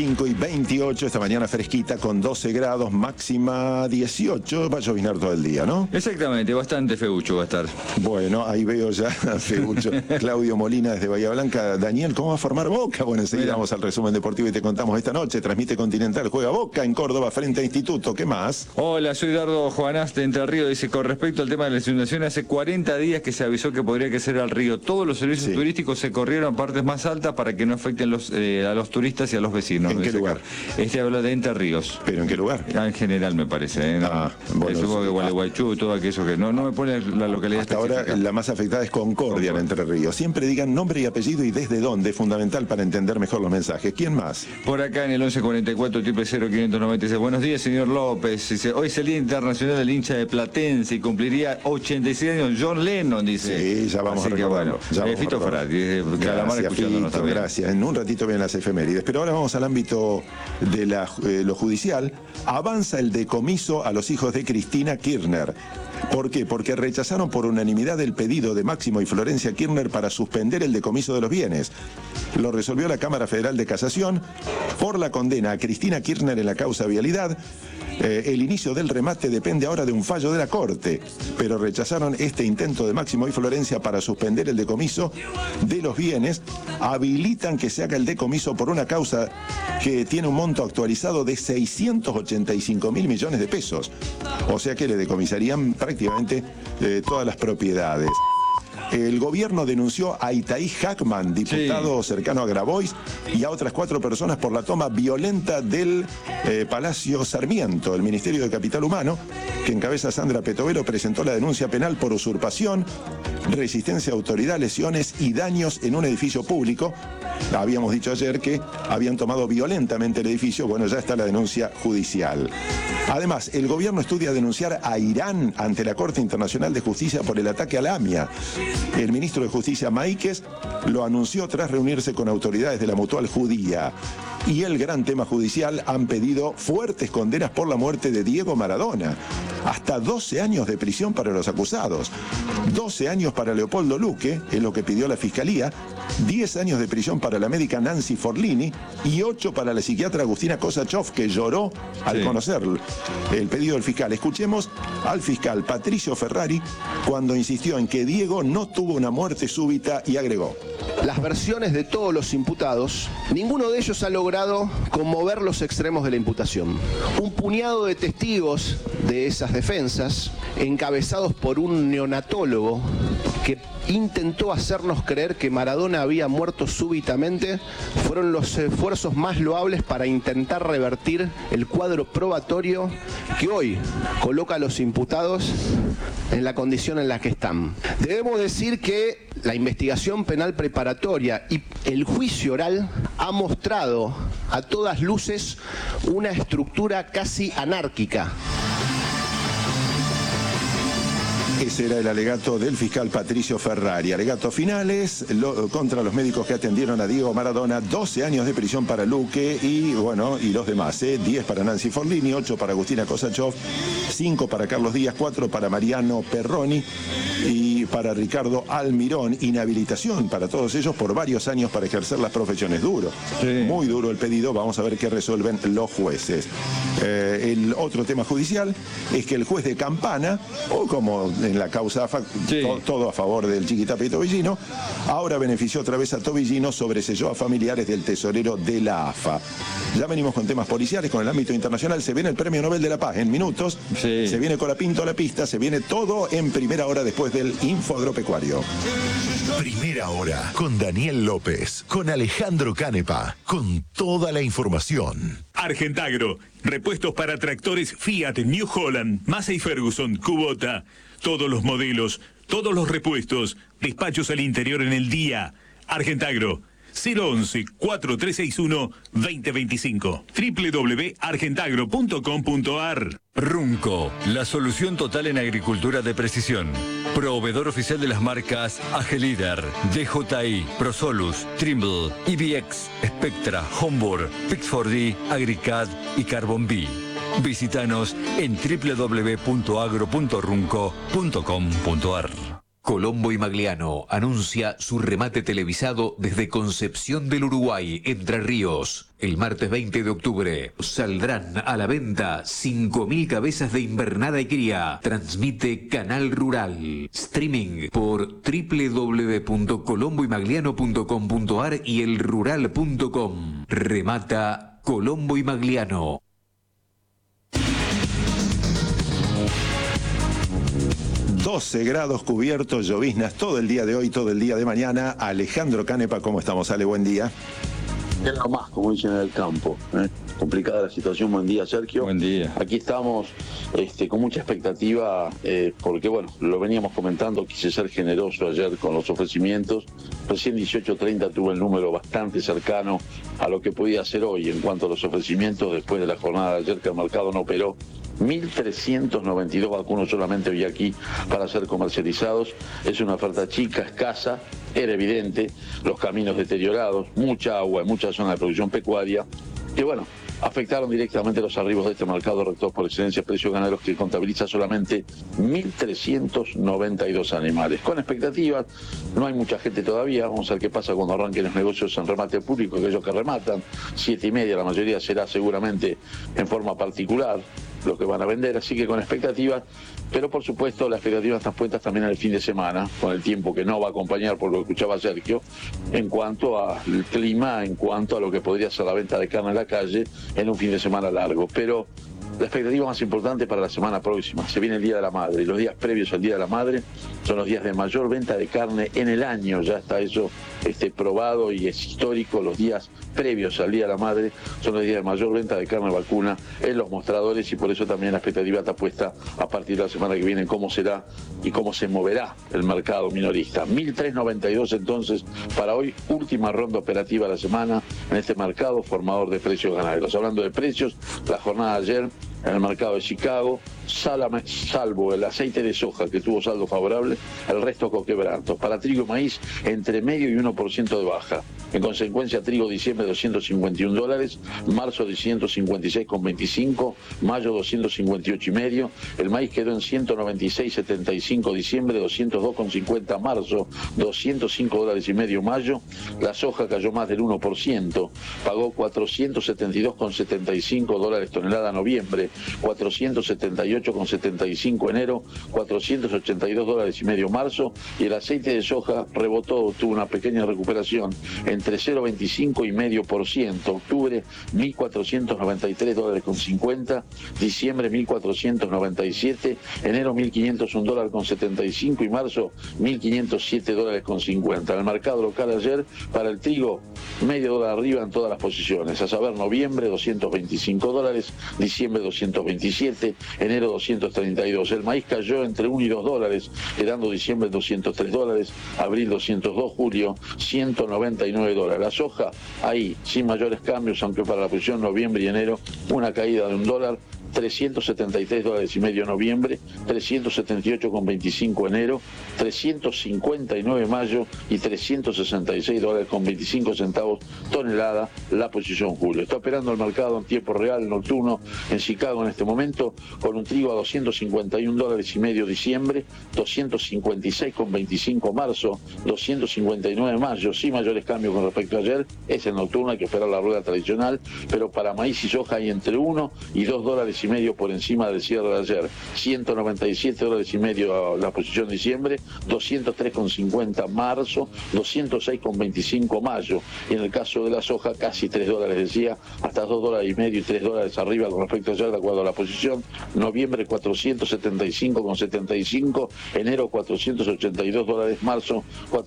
5:28, esta mañana fresquita con 12 grados, máxima 18. Va a llovinar todo el día, ¿no? Exactamente, bastante feucho va a estar. Bueno, ahí veo ya a feucho. Claudio Molina desde Bahía Blanca. Daniel, ¿cómo va a formar Boca? Bueno, enseguida vamos al resumen deportivo y te contamos esta noche. Transmite Continental, juega Boca en Córdoba frente a Instituto. ¿Qué más? Hola, soy Dardo Juanás de Entre Ríos. Dice, con respecto al tema de las inundaciones, hace 40 días que se avisó que podría crecer al río. Todos los servicios turísticos se corrieron a partes más altas para que no afecten a los turistas y a los vecinos. ¿En qué lugar? Habla de Entre Ríos. ¿Pero en qué lugar? En general, me parece. Bueno, supongo que Gualeguaychú, todo aquello que no me pone la localidad hasta ahora la más afectada es Concordia, en Entre Ríos. Siempre digan nombre y apellido y desde dónde, es fundamental para entender mejor los mensajes. ¿Quién más? Por acá en el 1144 590. Buenos días, señor López. Dice, hoy es el Día Internacional del Hincha de Platense y cumpliría 86 años John Lennon, dice. Sí, ya vamos a recordarlo. Fito Frati, Calamar escuchándonos también. Gracias. En un ratito vienen las efemérides. Pero ahora vamos al ámbito de lo judicial. Avanza el decomiso a los hijos de Cristina Kirchner. ¿Por qué? Porque rechazaron por unanimidad el pedido de Máximo y Florencia Kirchner para suspender el decomiso de los bienes. Lo resolvió la Cámara Federal de Casación por la condena a Cristina Kirchner en la causa vialidad. El inicio del remate depende ahora de un fallo de la Corte, pero rechazaron este intento de Máximo y Florencia para suspender el decomiso de los bienes. Habilitan que se haga el decomiso por una causa que tiene un monto actualizado de 685.000 millones de pesos. O sea que le decomisarían prácticamente todas las propiedades. El gobierno denunció a Itaí Hackman, diputado cercano a Grabois, y a otras 4 personas por la toma violenta del Palacio Sarmiento. El Ministerio de Capital Humano, que encabeza Sandra Petovero, presentó la denuncia penal por usurpación, resistencia a autoridad, lesiones y daños en un edificio público. Habíamos dicho ayer que habían tomado violentamente el edificio. Bueno, ya está la denuncia judicial. Además, el gobierno estudia denunciar a Irán ante la Corte Internacional de Justicia por el ataque a la AMIA. El ministro de Justicia, Máiquez, lo anunció tras reunirse con autoridades de la Mutual Judía. Y el gran tema judicial, han pedido fuertes condenas por la muerte de Diego Maradona. Hasta 12 años de prisión para los acusados. 12 años para Leopoldo Luque, es lo que pidió la Fiscalía. 10 años de prisión para la médica Nancy Forlini y 8 para la psiquiatra Agustina Kosachov, que lloró al conocer el pedido del fiscal. Escuchemos al fiscal Patricio Ferrari cuando insistió en que Diego no tuvo una muerte súbita y agregó: las versiones de todos los imputados, ninguno de ellos ha logrado conmover los extremos de la imputación. Un puñado de testigos de esas defensas, encabezados por un neonatólogo que intentó hacernos creer que Maradona había muerto súbitamente, fueron los esfuerzos más loables para intentar revertir el cuadro probatorio que hoy coloca a los imputados en la condición en la que están. Debemos decir que la investigación penal preparatoria y el juicio oral ha mostrado a todas luces una estructura casi anárquica. Ese era el alegato del fiscal Patricio Ferrari. Alegatos finales contra los médicos que atendieron a Diego Maradona. 12 años de prisión para Luque y los demás. 10 para Nancy Forlini, 8 para Agustina Kosachov, 5 para Carlos Díaz, 4 para Mariano Perroni y para Ricardo Almirón. Inhabilitación para todos ellos por varios años para ejercer las profesiones. Duro, muy duro el pedido. Vamos a ver qué resuelven los jueces. El otro tema judicial es que el juez de Campana, o como en la causa AFA, todo a favor del Chiquitapia y Tobillino, ahora benefició otra vez a Tobillino, sobreselló a familiares del tesorero de la AFA. Ya venimos con temas policiales, con el ámbito internacional. Se viene el Premio Nobel de la Paz en minutos. Se viene Colapinto a la pista, se viene todo en primera hora después del Info Agropecuario. Primera hora con Daniel López, con Alejandro Canepa, con toda la información. Argentagro, repuestos para tractores Fiat, New Holland, Massey Ferguson, Kubota. Todos los modelos, todos los repuestos, despachos al interior en el día. Argentagro, 011-4361-2025. www.argentagro.com.ar. Runco, la solución total en agricultura de precisión. Proveedor oficial de las marcas Agelider, DJI, Prosolus, Trimble, EBX, Spectra, Homburg, Pix4D, Agricad y Carbon B. Visítanos en www.agro.runco.com.ar. Colombo y Magliano anuncia su remate televisado desde Concepción del Uruguay, Entre Ríos. El martes 20 de octubre saldrán a la venta 5.000 cabezas de invernada y cría. Transmite Canal Rural. Streaming por www.colomboymagliano.com.ar y elrural.com. Remata Colombo y Magliano. 12 grados cubiertos, lloviznas todo el día de hoy, todo el día de mañana. Alejandro Canepa, ¿cómo estamos? Ale, buen día. Es lo más, como dicen en el campo. Complicada la situación. Buen día, Sergio. Buen día. Aquí estamos con mucha expectativa, porque bueno, lo veníamos comentando, quise ser generoso ayer con los ofrecimientos. Recién 18:30 tuve el número bastante cercano a lo que podía hacer hoy en cuanto a los ofrecimientos después de la jornada de ayer, que el mercado no operó. 1.392 vacunos solamente hoy aquí para ser comercializados. Es una oferta chica, escasa, era evidente, los caminos deteriorados, mucha agua en muchas zonas de producción pecuaria, que bueno, afectaron directamente los arribos de este mercado rector por excelencia precios ganaderos, que contabiliza solamente 1.392 animales. Con expectativas, no hay mucha gente todavía, vamos a ver qué pasa cuando arranquen los negocios en remate público, aquellos que rematan, 7:30, la mayoría será seguramente en forma particular lo que van a vender, así que con expectativas, pero por supuesto las expectativas están puestas también en el fin de semana, con el tiempo que no va a acompañar, por lo que escuchaba Sergio, en cuanto al clima, en cuanto a lo que podría ser la venta de carne en la calle en un fin de semana largo. Pero la expectativa más importante para la semana próxima, se viene el Día de la Madre, y los días previos al Día de la Madre son los días de mayor venta de carne en el año, ya está eso probado y es histórico. Los días previos al Día de la Madre son los días de mayor venta de carne vacuna en los mostradores, y por eso también la expectativa está puesta a partir de la semana que viene, cómo será y cómo se moverá el mercado minorista. 1.392 entonces para hoy, última ronda operativa de la semana en este mercado formador de precios ganaderos. Hablando de precios, la jornada de ayer en el mercado de Chicago, salvo el aceite de soja que tuvo saldo favorable, el resto con quebrantos. Para trigo y maíz, entre medio y 1% de baja. En consecuencia, trigo diciembre $251, marzo de 156,25, mayo 258,5. El maíz quedó en 196,75 diciembre, 202,50 marzo, $205,5 mayo. La soja cayó más del 1%, pagó $472,75 tonelada noviembre, $478,75 enero, $482,5 marzo, y el aceite de soja rebotó, tuvo una pequeña recuperación entre 0,25% octubre, $1.493,50, diciembre 1.497, enero $1.501,75 y marzo $1.507,50. En el mercado local ayer, para el trigo, medio dólar arriba en todas las posiciones, a saber, noviembre $225, diciembre $227, enero $232. El maíz cayó entre $1 y $2, quedando diciembre $203, abril $202, julio $199. La soja ahí sin mayores cambios, aunque para la posición noviembre y enero una caída de $1, $373,5 noviembre, $378,25 enero, $359 mayo y $366,25 tonelada la posición julio. Está operando el mercado en tiempo real nocturno en Chicago en este momento, con un trigo a $251,5 diciembre, $256,25 marzo, $259 mayo, sin mayores cambios con respecto a ayer. Es el nocturno, hay que esperar la rueda tradicional, pero para maíz y soja hay entre $1 y $2,5 por encima del cierre de ayer. $197,5 la posición diciembre, $203,50 marzo, $206,25 mayo, y en el caso de la soja casi $3, decía, hasta $2,5 y $3 arriba con respecto a ayer, de acuerdo a la posición. Noviembre $475,75, enero $482, marzo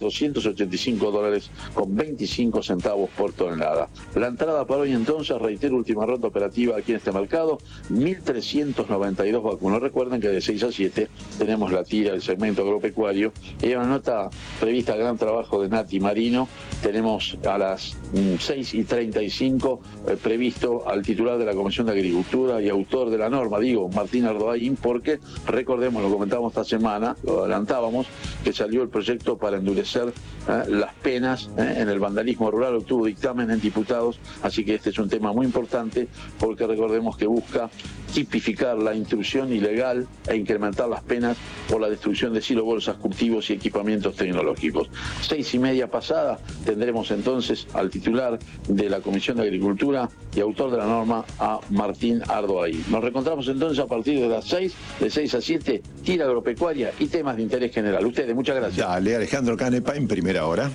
$485,25 por tonelada. La entrada para hoy entonces, reitero, última ronda operativa aquí en este mercado, 1.392 vacunos. Recuerden que de 6 a 7 tenemos la tira del segmento agropecuario, y hay una nota prevista, gran trabajo de Nati Marino. Tenemos a las 6:35 previsto al titular de la Comisión de Agricultura y autor de la norma, Martín Ardoaín, porque recordemos, lo comentábamos esta semana, lo adelantábamos, que salió el proyecto para endurecer las penas en el vandalismo rural, obtuvo dictamen en diputados, así que este es un tema muy importante, porque recordemos que busca tipificar la intrusión ilegal e incrementar las penas por la destrucción de silobolsas, cultivos y equipamientos tecnológicos. 6:30 pasada tendremos entonces al titular de la Comisión de Agricultura y autor de la norma, a Martín Ardoaí. Nos reencontramos entonces a partir de las 6, de 6 a 7, tira agropecuaria y temas de interés general. Ustedes, muchas gracias. Dale, Alejandro Canepa en Primera Hora.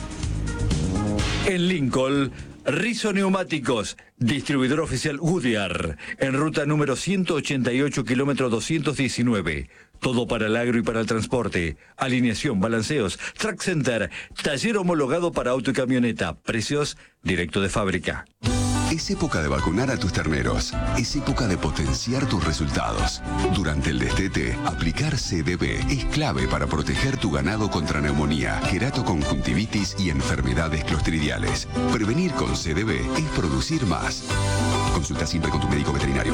En Lincoln, Rizzo Neumáticos, distribuidor oficial Goodyear, en ruta número 188, kilómetro 219. Todo para el agro y para el transporte. Alineación, balanceos, track center, taller homologado para auto y camioneta. Precios directo de fábrica. Es época de vacunar a tus terneros. Es época de potenciar tus resultados. Durante el destete, aplicar CDB es clave para proteger tu ganado contra neumonía, queratoconjuntivitis y enfermedades clostridiales. Prevenir con CDB es producir más. Consulta siempre con tu médico veterinario.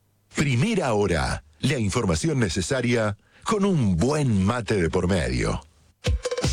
Primera Hora. La información necesaria con un buen mate de por medio.